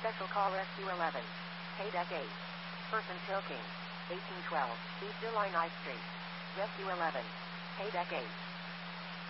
Special Call Rescue 11. Paydeck 8. Person Tilking. 1812. East Illini Street. Rescue 11. Paydeck 8.